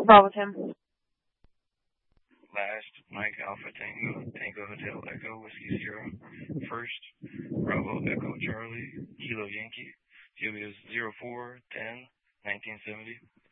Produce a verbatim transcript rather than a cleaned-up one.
Bravo Tim. Last, Mike Alpha Tango, Tango Hotel Echo, Whiskey Zero. First, Bravo Echo Charlie, Kilo Yankee, Julius zero four ten nineteen seventy.